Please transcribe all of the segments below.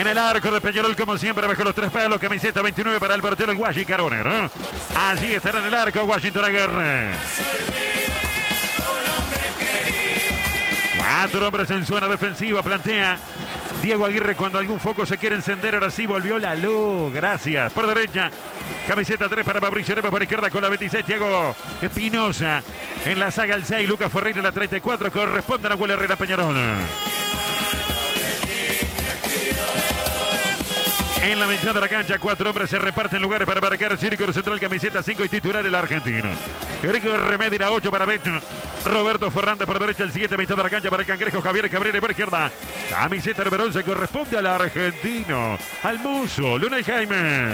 En el arco de Peñarol, como siempre, bajo los tres palos, camiseta 29 para el portero el Guashi Caronero, ¿eh? Allí estará en el arco Washington Aguirre. 4 hombres en zona defensiva, plantea Diego Aguirre cuando algún foco se quiere encender. Ahora sí volvió la luz, gracias. Por derecha, camiseta 3 para Mauricio Neves, por izquierda con la 26, Thiago Espinosa. En la saga el 6, Lucas Ferreira en la 34, corresponde a Nahuel Herrera Peñarol. En la mitad de la cancha, 4 hombres se reparten lugares para marcar el círculo central, camiseta 5 y titular el argentino. Enrique Remedi, la 8 para Beto. Roberto Fernández por derecha, el 7, mitad de la cancha para el cangrejo Javier Cabrera por izquierda. Camiseta número 11 corresponde al argentino, al muso, Luna y Jaime.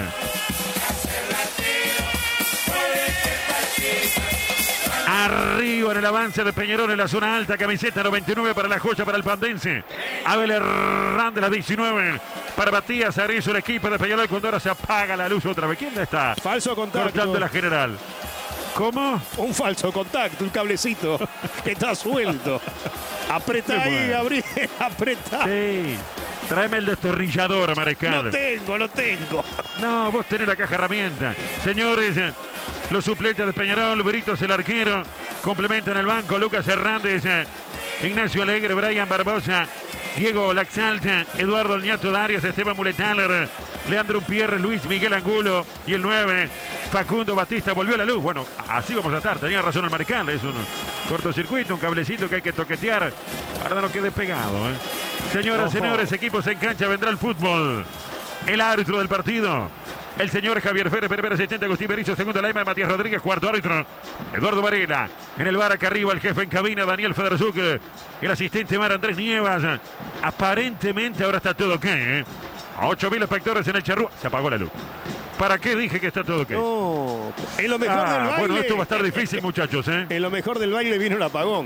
Arriba en el avance de Peñarol en la zona alta, camiseta 99 para la joya para el pandense. Abel Hernández, la 19 para Matías Arizo, el equipo de Peñarol, cuando ahora se apaga la luz otra vez. ¿Quién está? Falso contacto. Cortando la general. ¿Cómo? Un falso contacto, un cablecito que está suelto. Apretá ahí, Gabriel, apretá. Sí. Tráeme el destornillador, Mariscal. Lo tengo. No, vos tenés la caja herramienta. Señores, los suplentes de Peñarol, Britos el arquero, complementan el banco, Lucas Hernández, Ignacio Alegre, Brian Barbosa, Diego Laxalta, Eduardo Alñato Darias, Esteban Muletaler, Leandro Pierre, Luis Miguel Angulo y el 9, Facundo Batista. Volvió a la luz. Bueno, así vamos a estar. Tenía razón el Mariscal. Es un cortocircuito, un cablecito que hay que toquetear para no quede pegado. Señoras, señores, equipos en cancha, vendrá el fútbol. El árbitro del partido, el señor Javier Férez, primer asistente Agustín Berizzo, segundo Laima, Matías Rodríguez, cuarto árbitro Eduardo Varela. En el bar acá arriba el jefe en cabina Daniel Federzuk, el asistente Mar Andrés Nievas. Aparentemente ahora está todo ok, A 8.000 espectadores en el Charrúa. Se apagó la luz. ¿Para qué dije que está todo ok? No, en lo mejor del baile. Bueno, esto va a estar difícil, muchachos, En lo mejor del baile vino el apagón.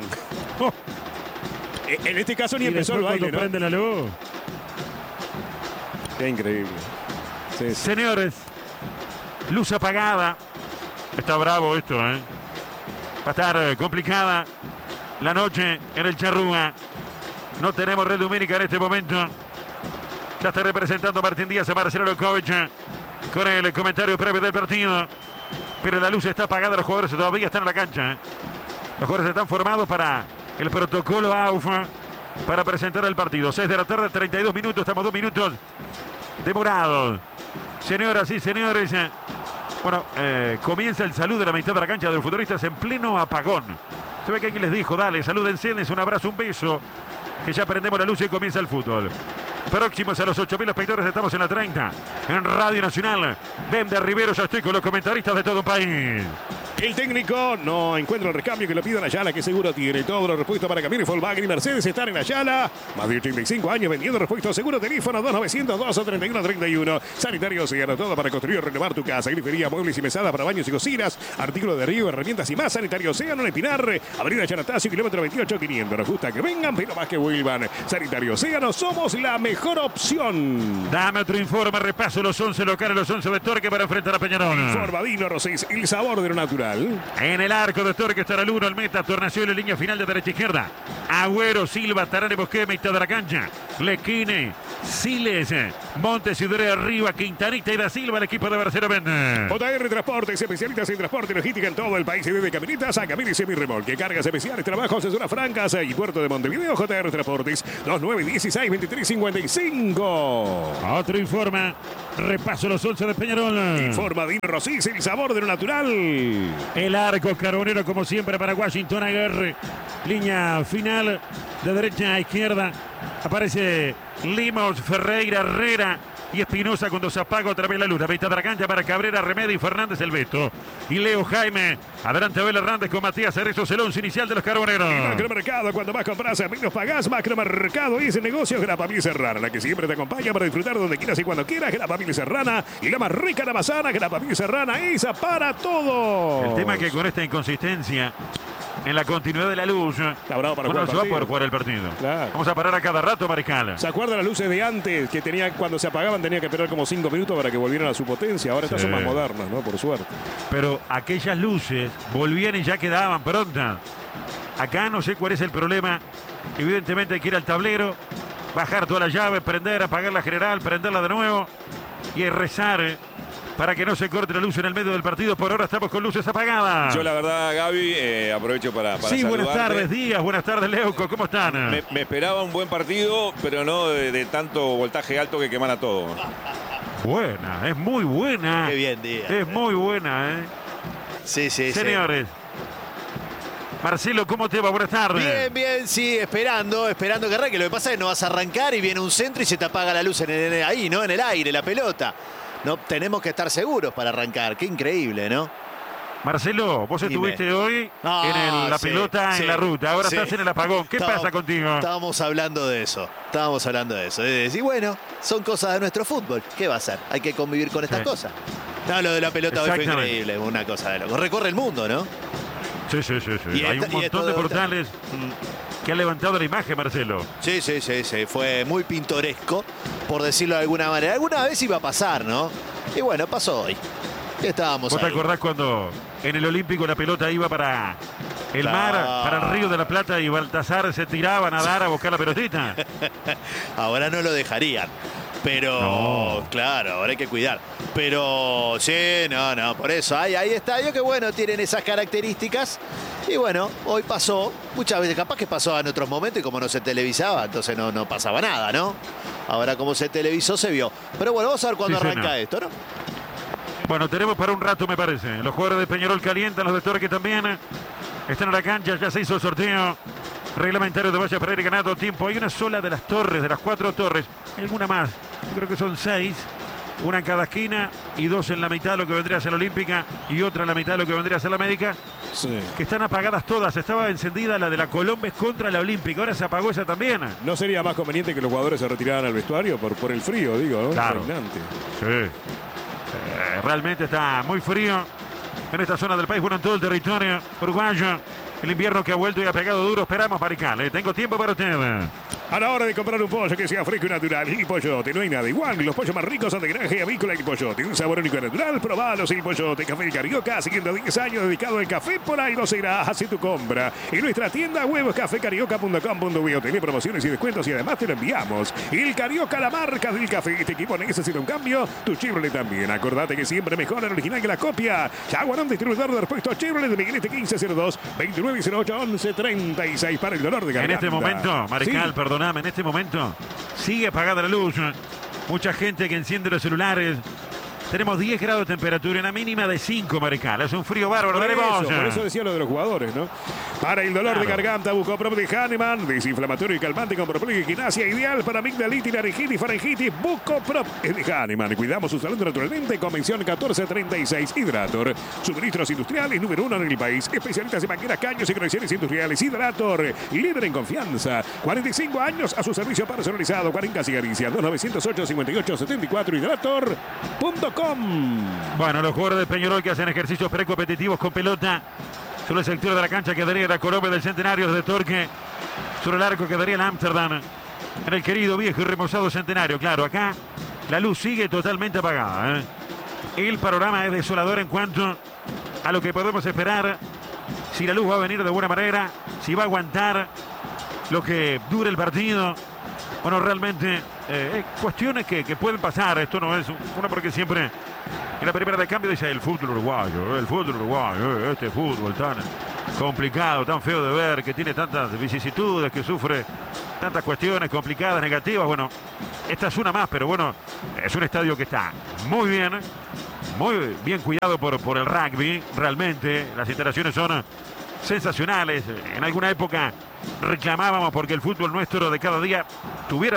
En este caso ni empezó el baile, ¿no? Prende la luz. Qué increíble. Sí. Señores, luz apagada. Está bravo esto, Va a estar complicada la noche en el Charrúa. No tenemos red lumínica en este momento. Ya está representando Martín Díaz a Marcelo Lokovic con el comentario previo del partido. Pero la luz está apagada, los jugadores todavía están en la cancha. Los jugadores están formados para el protocolo AUFA para presentar el partido. 6 de la tarde, 32 minutos, estamos 2 minutos demorados. Señoras y señores, bueno, comienza el saludo de la mitad de la cancha de los futbolistas en pleno apagón. Se ve que alguien les dijo, dale, salúdense, dense un abrazo, un beso, que ya prendemos la luz y comienza el fútbol. Próximos a los 8.000 espectadores, estamos en la 30, en Radio Nacional. Bender Rivero, ya estoy con los comentaristas de todo el país. El técnico no encuentra el recambio que le piden a Ayala, que seguro tiene todos los repuestos para Camilo, Volkswagen y Mercedes están en Ayala. Más de 85 años vendiendo repuestos. Seguro, teléfono 2902-3131. Sanitario Océano, todo para construir o renovar tu casa. Grifería, muebles y mesadas para baños y cocinas. Artículos de río, herramientas y más. Sanitario Océano en el Pinar. Avenida Yanatacio, kilómetro 28,500. Nos gusta que vengan, pero más que vuelvan. Sanitario Océano, somos la mejor opción. Dame otro informe, repaso los 11 locales, los 11 de Torque para enfrentar a Peñarol. Informa Dino Rosés, el sabor de lo natural. En el arco de Torque estará el 1, el meta, Tornaciolo en línea final de derecha-izquierda. Agüero, Silva, Tarane, Bosquet, mitad de la cancha. Lequine, Siles, Montes y Dure arriba, Quintanita y Da Silva, el equipo de Barcelona. JR Transportes, especialistas en transporte y logística en todo el país y desde camionetas a camiones y semirremolque, cargas especiales, trabajos en zonas francas y puerto de Montevideo. JR Transportes, 2916-2355. Otro informa, repaso los 11 de Peñarol. Informa Dino Rosís, el sabor de lo natural. El arco Carbonero como siempre para Washington Aguirre. Línea final de derecha a izquierda. Aparece Limos, Ferreira, Herrera y Espinosa cuando se apaga otra vez la luz. La mitad de la cancha para Cabrera, Remedi, Fernández, el Beto. Y Leo Jaime. Adelante Abel Hernández con Matías Arezzo, el 11 inicial de los Carboneros. Macromercado, cuando más compras, menos pagás. Macromercado es el negocio Grapamil Serrana, la que siempre te acompaña para disfrutar donde quieras y cuando quieras. Grapamil Serrana y la más rica de la manzana. Grapamil Serrana, esa para todo. El tema es que con esta inconsistencia en la continuidad de la luz, está bravo para no se va a poder jugar el partido. Claro. Vamos a parar a cada rato, Mariscal. ¿Se acuerdan las luces de antes? Que tenía, cuando se apagaban tenía que esperar como 5 minutos para que volvieran a su potencia. Ahora estas son más modernas, ¿no? Por suerte. Pero aquellas luces volvían y ya quedaban prontas. Acá no sé cuál es el problema. Evidentemente hay que ir al tablero bajar toda la llave, prender, apagar la general, prenderla de nuevo y rezar para que no se corte la luz en el medio del partido. Por ahora estamos con luces apagadas. Yo la verdad, Gaby, aprovecho para sí, saludarte. buenas tardes, Díaz, buenas tardes, Leuco, ¿cómo están? Me esperaba un buen partido, pero no de tanto voltaje alto que quemara todo. Buena, es muy buena. Qué bien, Díaz. Es muy buena, ¿eh? Sí, sí, Señores. Marcelo, ¿cómo te va? Buenas tardes. Bien, bien, sí, esperando que arranque. Lo que pasa es que no vas a arrancar y viene un centro y se te apaga la luz ahí, ¿no? En el aire, la pelota. No, tenemos que estar seguros para arrancar. Qué increíble, ¿no? Marcelo, vos estuviste hoy en la pelota, en la ruta. Ahora estás en el apagón. ¿Qué pasa contigo? Estábamos hablando de eso. De decir, bueno, son cosas de nuestro fútbol. ¿Qué va a ser? Hay que convivir con estas cosas. No, lo de la pelota hoy fue increíble. Una cosa de loco. Recorre el mundo, ¿no? Sí. Hay un montón de portales que han levantado la imagen, Marcelo. Sí. Fue muy pintoresco, por decirlo de alguna manera. Alguna vez iba a pasar, ¿no? Y bueno, pasó hoy. Estábamos ¿Vos ahí. te acordás cuando en el Olímpico la pelota iba para el mar, para el Río de la Plata y Baltasar se tiraba a nadar a buscar la pelotita? Ahora no lo dejarían. Pero, claro, ahora hay que cuidar. Pero, sí, no, por eso. Hay estadios que, bueno, tienen esas características. Y bueno, hoy pasó. Muchas veces capaz que pasó en otros momentos y como no se televisaba, entonces no pasaba nada, ¿no? Ahora como se televisó, se vio. Pero bueno, vamos a ver cuándo arranca esto, ¿no? Bueno, tenemos para un rato, me parece. Los jugadores de Peñarol calientan, los de Torque también. Están en la cancha, ya se hizo el sorteo reglamentario de Valle Pereira ganado tiempo. Hay una sola de las torres, de las 4 torres. Hay alguna más, creo que son 6. Una en cada esquina y 2 en la mitad, lo que vendría a ser la Olímpica, y otra en la mitad, lo que vendría a ser la América. Sí. Que están apagadas todas. Estaba encendida la de la Colombes contra la Olímpica. Ahora se apagó esa también. ¿No sería más conveniente que los jugadores se retiraran al vestuario por el frío, digo, ¿no? Claro. Sí. Realmente está muy frío en esta zona del país, bueno, en todo el territorio uruguayo. El invierno que ha vuelto y ha pegado duro. Esperamos, Marical. Tengo tiempo para usted. A la hora de comprar un pollo que sea fresco y natural, Il Pollote, no hay nada igual. Los pollos más ricos son de granja y avícola Il Pollote. Un sabor único y natural. Probalos, Il Pollote. Café de Carioca, siguiendo 10 años dedicado al café. Por ahí no será. Hace tu compra. En nuestra tienda web cafecarioca.com.bo. Tiene promociones y descuentos y además te lo enviamos. Il Carioca, la marca del café. Este equipo necesita un cambio. Tu Chevrolet también. Acordate que siempre mejora el original que la copia. Jaguarón, distribuidor de repuestos Chevrolet de Miguelete 1502 2908 1136 para el dolor de garganta. En este momento, Marical, perdóname, en este momento sigue apagada la luz. Mucha gente que enciende los celulares. Tenemos 10 grados de temperatura, una mínima de 5, Marical. Es un frío bárbaro. Por eso decía lo de los jugadores, ¿no? Para el dolor de garganta, Bucoprop de Hahnemann. Desinflamatorio y calmante con propio y quinasia. Ideal para amigdalitis, laringitis, faringitis. Bucoprop es de Hahnemann. Cuidamos su salud naturalmente. Convención 1436. Hidrator. Suministros industriales número 1 en el país. Especialistas en mangueras, caños y conexiones industriales. Hidrator. Líder en confianza. 45 años a su servicio personalizado. 40 cigarrillas. 2908-5874. Hidrator.com. Bueno, los jugadores de Peñarol que hacen ejercicios precompetitivos con pelota. Sobre el sector de la cancha quedaría la Colombia del Centenario de Torque. Sobre el arco quedaría el Amsterdam. En el querido viejo y remozado Centenario. Claro, acá la luz sigue totalmente apagada. El panorama es desolador en cuanto a lo que podemos esperar. Si la luz va a venir de buena manera. Si va a aguantar lo que dure el partido. Bueno, realmente cuestiones que pueden pasar. Esto no es una porque siempre en la primera de cambio dice el fútbol uruguayo, este fútbol tan complicado, tan feo de ver, que tiene tantas vicisitudes, que sufre tantas cuestiones complicadas, negativas. Bueno, esta es una más, pero bueno, es un estadio que está muy bien cuidado por el rugby. Realmente las instalaciones son sensacionales. En alguna época reclamábamos porque el fútbol nuestro de cada día tuviera